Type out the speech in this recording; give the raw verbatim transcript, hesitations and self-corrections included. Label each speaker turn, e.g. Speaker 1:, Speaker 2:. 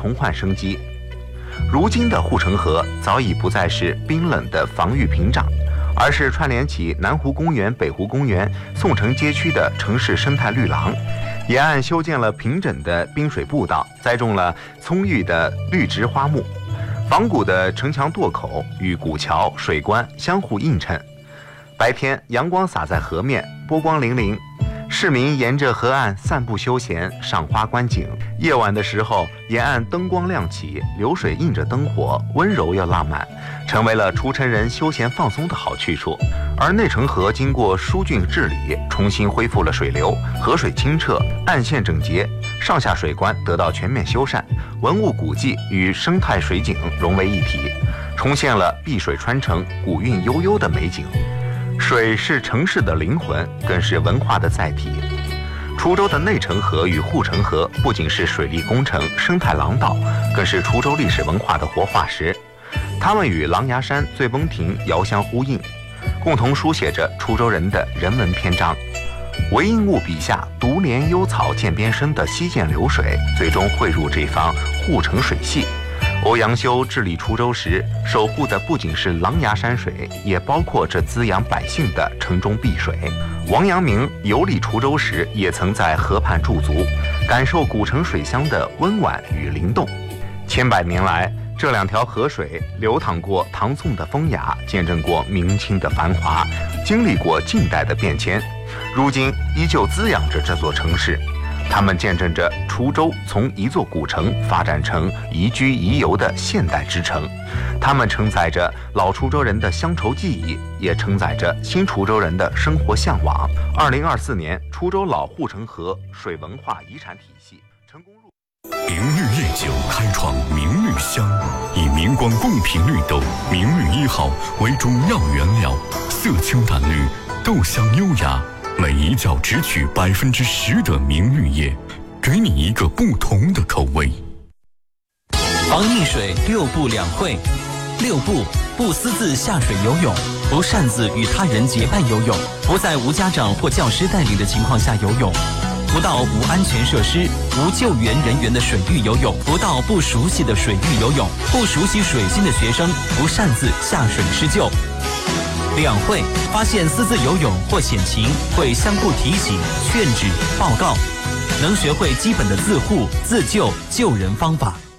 Speaker 1: 重焕生机。如今的护城河早已不再是冰冷的防御屏障，而是串联起南湖公园、北湖公园、宋城街区的城市生态绿廊。沿岸修建了平整的滨水步道，栽种了葱郁的绿植花木。仿古的城墙垛口与古桥、水关相互映衬。白天阳光洒在河面，波光粼粼，市民沿着河岸散步休闲，赏花观景。夜晚的时候，沿岸灯光亮起，流水映着灯火，温柔又浪漫，成为了出城人休闲放松的好去处。而内城河经过疏浚治理，重新恢复了水流，河水清澈，岸线整洁，上下水关得到全面修缮，文物古迹与生态水景融为一体，重现了碧水穿城、古韵悠悠的美景。水是城市的灵魂，更是文化的载体。滁州的内城河与护城河不仅是水利工程、生态廊道，更是滁州历史文化的活化石。它们与狼牙山、醉崩亭遥相呼应，共同书写着滁州人的人文篇章。韦应物笔下独怜幽草涧边生的溪涧流水，最终汇入这方护城水系。欧阳修治理滁州时，守护的不仅是狼牙山水，也包括这滋养百姓的城中碧水。王阳明游历滁州时，也曾在河畔驻足，感受古城水乡的温婉与灵动。千百年来，这两条河水流淌过唐宋的风雅，见证过明清的繁华，经历过近代的变迁，如今依旧滋养着这座城市。他们见证着滁州从一座古城发展成宜居宜游的现代之城，他们承载着老滁州人的乡愁记忆，也承载着新滁州人的生活向往。二零二四年，滁州老护城河水文化遗产体系成功入。
Speaker 2: 明绿夜酒开创明绿香，以明光贡品绿豆明绿一号为主要原料，色清淡绿，豆香优雅。每一角只取百分之十的明绿叶，给你一个不同的口味。
Speaker 3: 防溺水六不两会：六不，不私自下水游泳，不擅自与他人结伴游泳，不在无家长或教师带领的情况下游泳，不到无安全设施、无救援人员的水域游泳，不到不熟悉的水域游泳，不熟悉水性的学生不擅自下水施救。两会发现私自游泳或险情，会相互提醒、劝止、报告，能学会基本的自护、自救、救人方法。